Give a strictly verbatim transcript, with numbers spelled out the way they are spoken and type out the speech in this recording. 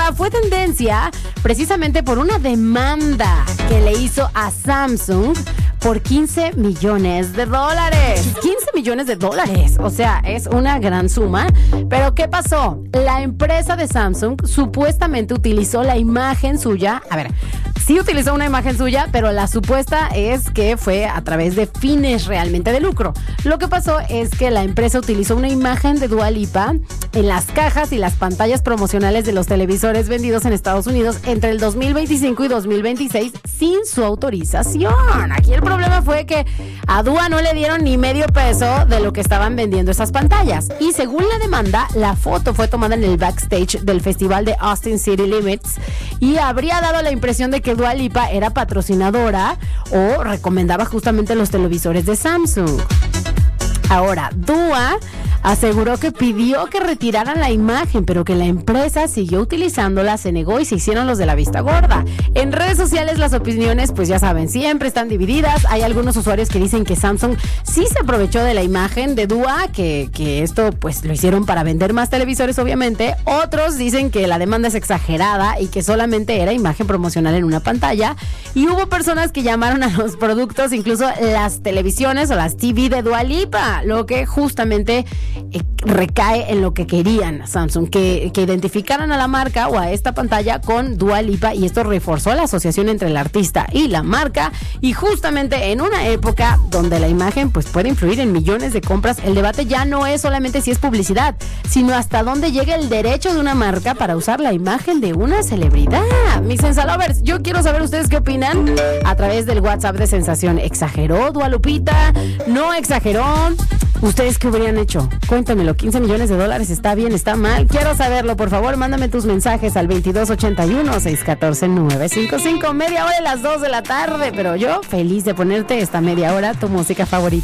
Dua fue tendencia precisamente por una demanda que le hizo a Samsung por quince millones de dólares. quince millones de dólares. O sea, es una gran suma. Pero ¿qué pasó? La empresa de Samsung supuestamente utilizó la imagen suya. A ver, sí utilizó una imagen suya, pero la supuesta es que fue a través de fines realmente de lucro. Lo que pasó es que la empresa utilizó una imagen de Dua Lipa en las cajas y las pantallas promocionales de los televisores vendidos en Estados Unidos entre el dos mil veinticinco y dos mil veintiséis sin su autorización. Aquí el problema fue que a Dua no le dieron ni medio peso de lo que estaban vendiendo esas pantallas. Y según la demanda, la foto fue tomada en el backstage del festival de Austin City Limits y habría dado la impresión de que Dua Lipa era patrocinadora o recomendaba justamente los televisores de Samsung. Ahora, Dua aseguró que pidió que retiraran la imagen, pero que la empresa siguió utilizándola, se negó y se hicieron los de la vista gorda. En redes sociales las opiniones, pues ya saben, siempre están divididas. Hay algunos usuarios que dicen que Samsung sí se aprovechó de la imagen de Dua, que, que esto pues lo hicieron para vender más televisores, obviamente. Otros dicen que la demanda es exagerada y que solamente era imagen promocional en una pantalla. Y hubo personas que llamaron a los productos, incluso las televisiones o las T V de Dua Lipa, lo que justamente eh, recae en lo que querían Samsung, que, que identificaran a la marca o a esta pantalla con Dua Lipa, y esto reforzó la asociación entre el artista y la marca. Y justamente en una época donde la imagen pues puede influir en millones de compras, el debate ya no es solamente si es publicidad, sino hasta dónde llega el derecho de una marca para usar la imagen de una celebridad. Mis Sensalovers, yo quiero saber ustedes qué opinan a través del WhatsApp de Sensación. ¿Exageró Dua Lupita? ¿No exageró? ¿Ustedes qué habrían hecho? Cuéntamelo. quince millones de dólares, ¿está bien? ¿Está mal? Quiero saberlo. Por favor, mándame tus mensajes al veintidós ochenta y uno, seiscientos catorce, novecientos cincuenta y cinco. Media hora de las dos de la tarde, pero yo feliz de ponerte esta media hora tu música favorita.